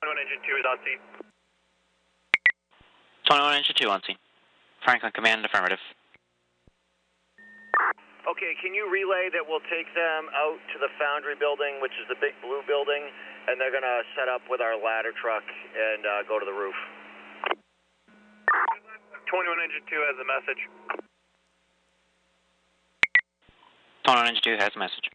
21 Engine 2 is on scene. 21 Engine 2 on scene. Franklin Command, affirmative. Okay, can you relay that we'll take them out to the Foundry building, which is the big blue building, and they're going to set up with our ladder truck and go to the roof? 21 Engine 2 has a message. 21 Engine 2 has a message.